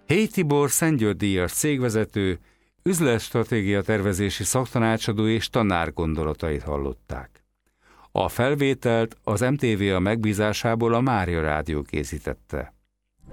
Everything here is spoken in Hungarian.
Héj Tibor Szent-Györgyi-díjas cégvezető, üzletstratégia tervezési szaktanácsadó és tanár gondolatait hallották. A felvételt az MTVA megbízásából a Mária Rádió készítette.